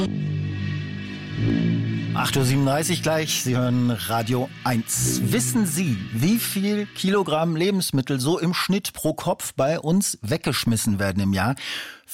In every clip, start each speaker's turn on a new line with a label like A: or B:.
A: 8:37 Uhr gleich, Sie hören Radio 1. Wissen Sie, wie viel Kilogramm Lebensmittel so im Schnitt pro Kopf bei uns weggeschmissen werden im Jahr?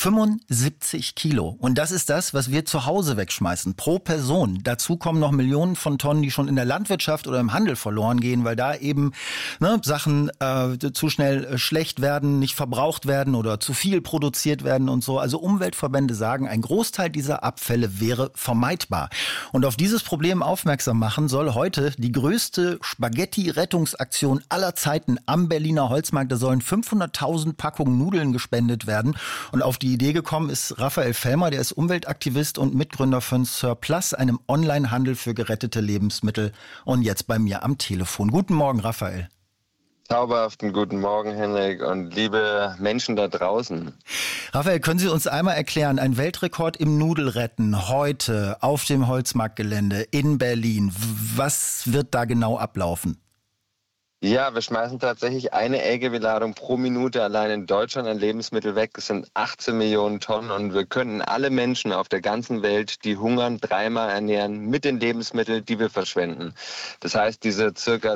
A: 75 Kilo. Und das ist das, was wir zu Hause wegschmeißen, pro Person. Dazu kommen noch Millionen von Tonnen, die schon in der Landwirtschaft oder im Handel verloren gehen, weil da eben Sachen zu schnell schlecht werden, nicht verbraucht werden oder zu viel produziert werden und so. Also Umweltverbände sagen, ein Großteil dieser Abfälle wäre vermeidbar. Und auf dieses Problem aufmerksam machen soll heute die größte Spaghetti-Rettungsaktion aller Zeiten am Berliner Holzmarkt. Da sollen 500.000 Packungen Nudeln gespendet werden. Und auf die Idee gekommen ist Raphael Fellmer, der ist Umweltaktivist und Mitgründer von Surplus, einem Onlinehandel für gerettete Lebensmittel. Und jetzt bei mir am Telefon. Guten Morgen, Raphael.
B: Zauberhaften guten Morgen, Henrik, und liebe Menschen da draußen.
A: Raphael, können Sie uns einmal erklären, ein Weltrekord im Nudelretten heute auf dem Holzmarktgelände in Berlin. Was wird da genau ablaufen?
B: Ja, wir schmeißen tatsächlich eine LKW-Ladung pro Minute allein in Deutschland an Lebensmittel weg. Das sind 18 Millionen Tonnen und wir könnten alle Menschen auf der ganzen Welt, die hungern, dreimal ernähren mit den Lebensmitteln, die wir verschwenden. Das heißt, diese circa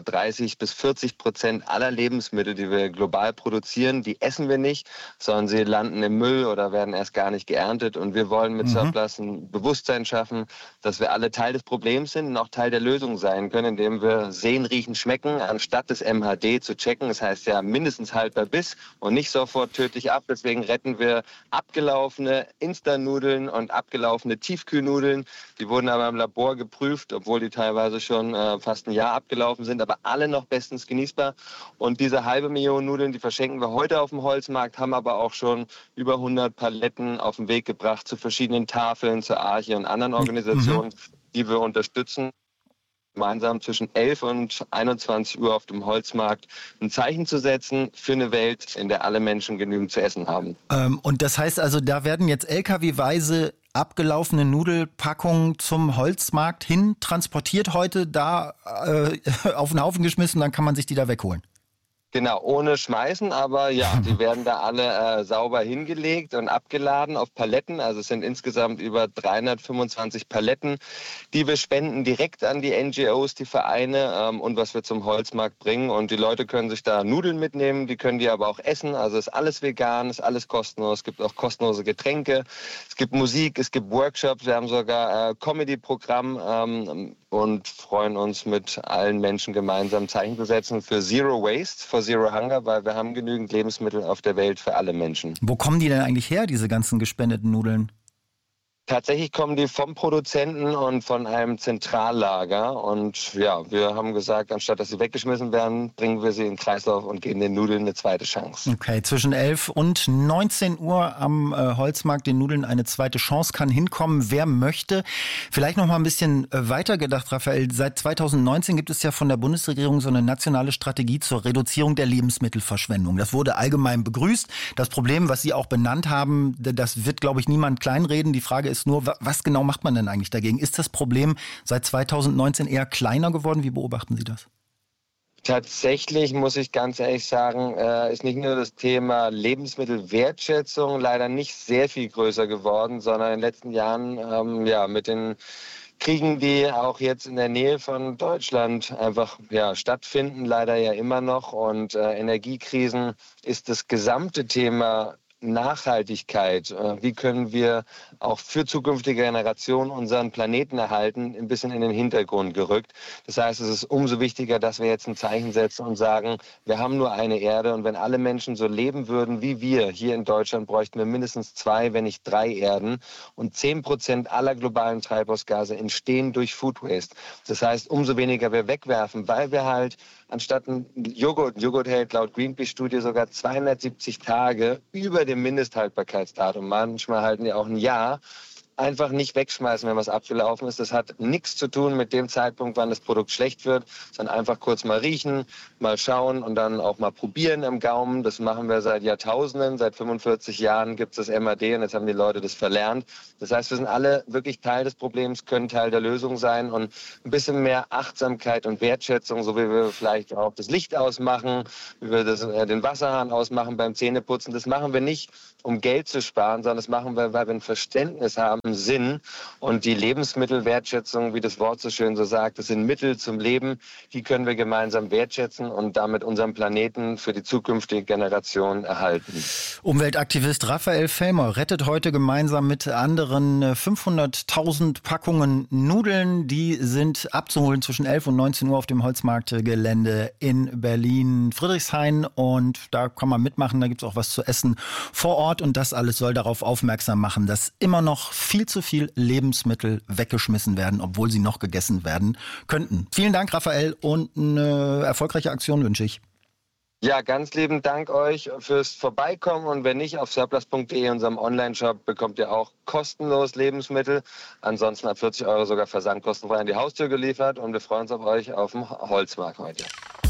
B: 30-40% aller Lebensmittel, die wir global produzieren, die essen wir nicht, sondern sie landen im Müll oder werden erst gar nicht geerntet. Und wir wollen mit Surplus ein Bewusstsein schaffen, dass wir alle Teil des Problems sind und auch Teil der Lösung sein können, indem wir sehen, riechen, schmecken, anstatt des MHD zu checken. Das heißt ja mindestens haltbar bis und nicht sofort tödlich ab. Deswegen retten wir abgelaufene Instant-Nudeln und abgelaufene Tiefkühlnudeln. Die wurden aber im Labor geprüft, obwohl die teilweise schon fast ein Jahr abgelaufen sind, aber alle noch bestens genießbar. Und diese 500.000 Nudeln, die verschenken wir heute auf dem Holzmarkt, haben aber auch schon über 100 Paletten auf den Weg gebracht zu verschiedenen Tafeln, zur Arche und anderen Organisationen, die wir unterstützen. Gemeinsam zwischen 11 und 21 Uhr auf dem Holzmarkt ein Zeichen zu setzen für eine Welt, in der alle Menschen genügend zu essen haben.
A: Und das heißt also, da werden jetzt LKW-weise abgelaufene Nudelpackungen zum Holzmarkt hin transportiert heute, da auf den Haufen geschmissen, dann kann man sich die da wegholen.
B: Genau, ohne Schmeißen, aber ja, die werden da alle sauber hingelegt und abgeladen auf Paletten. Also es sind insgesamt über 325 Paletten, die wir spenden direkt an die NGOs, die Vereine und was wir zum Holzmarkt bringen. Und die Leute können sich da Nudeln mitnehmen, die können die aber auch essen. Also ist alles vegan, ist alles kostenlos. Es gibt auch kostenlose Getränke, es gibt Musik, es gibt Workshops. Wir haben sogar Comedy-Programm und freuen uns mit allen Menschen gemeinsam Zeichen zu setzen für Zero Waste, for Zero Hunger, weil wir haben genügend Lebensmittel auf der Welt für alle Menschen.
A: Wo kommen die denn eigentlich her, diese ganzen gespendeten Nudeln?
B: Tatsächlich kommen die vom Produzenten und von einem Zentrallager. Und ja, wir haben gesagt, anstatt dass sie weggeschmissen werden, bringen wir sie in den Kreislauf und geben den Nudeln eine zweite Chance.
A: Okay, zwischen 11 und 19 Uhr am Holzmarkt den Nudeln eine zweite Chance kann hinkommen, wer möchte. Vielleicht noch mal ein bisschen weiter gedacht, Raphael. Seit 2019 gibt es ja von der Bundesregierung so eine nationale Strategie zur Reduzierung der Lebensmittelverschwendung. Das wurde allgemein begrüßt. Das Problem, was Sie auch benannt haben, das wird, glaube ich, niemand kleinreden. Die Frage ist nur, was genau macht man denn eigentlich dagegen? Ist das Problem seit 2019 eher kleiner geworden? Wie beobachten Sie das?
B: Tatsächlich muss ich ganz ehrlich sagen, ist nicht nur das Thema Lebensmittelwertschätzung leider nicht sehr viel größer geworden, sondern in den letzten Jahren mit den Kriegen, die auch jetzt in der Nähe von Deutschland einfach stattfinden, leider ja immer noch. Und Energiekrisen ist das gesamte Thema Nachhaltigkeit, wie können wir auch für zukünftige Generationen unseren Planeten erhalten, ein bisschen in den Hintergrund gerückt. Das heißt, es ist umso wichtiger, dass wir jetzt ein Zeichen setzen und sagen, wir haben nur eine Erde und wenn alle Menschen so leben würden wie wir hier in Deutschland, bräuchten wir mindestens 2, wenn nicht 3 Erden und 10% aller globalen Treibhausgase entstehen durch Food Waste. Das heißt, umso weniger wir wegwerfen, weil wir halt anstatt ein Joghurt hält laut Greenpeace-Studie sogar 270 Tage über dem Mindesthaltbarkeitsdatum. Manchmal halten die auch ein Jahr. Einfach nicht wegschmeißen, wenn was abgelaufen ist. Das hat nichts zu tun mit dem Zeitpunkt, wann das Produkt schlecht wird, sondern einfach kurz mal riechen, mal schauen und dann auch mal probieren im Gaumen. Das machen wir seit Jahrtausenden. Seit 45 Jahren gibt es das MAD und jetzt haben die Leute das verlernt. Das heißt, wir sind alle wirklich Teil des Problems, können Teil der Lösung sein und ein bisschen mehr Achtsamkeit und Wertschätzung, so wie wir vielleicht auch das Licht ausmachen, wie wir den Wasserhahn ausmachen beim Zähneputzen. Das machen wir nicht, um Geld zu sparen, sondern das machen wir, weil wir ein Verständnis haben haben Sinn. Und die Lebensmittelwertschätzung, wie das Wort so schön so sagt, das sind Mittel zum Leben, die können wir gemeinsam wertschätzen und damit unseren Planeten für die zukünftige Generation erhalten.
A: Umweltaktivist Raphael Fellmer rettet heute gemeinsam mit anderen 500.000 Packungen Nudeln. Die sind abzuholen zwischen 11 und 19 Uhr auf dem Holzmarktgelände in Berlin-Friedrichshain. Und da kann man mitmachen, da gibt es auch was zu essen vor Ort. Und das alles soll darauf aufmerksam machen, dass immer noch viel zu viel Lebensmittel weggeschmissen werden, obwohl sie noch gegessen werden könnten. Vielen Dank, Raphael, und eine erfolgreiche Aktion wünsche ich.
B: Ja, ganz lieben Dank euch fürs Vorbeikommen. Und wenn nicht, auf surplus.de, unserem Online-Shop, bekommt ihr auch kostenlos Lebensmittel. Ansonsten ab 40 € sogar versandkostenfrei an die Haustür geliefert. Und wir freuen uns auf euch auf dem Holzmarkt heute.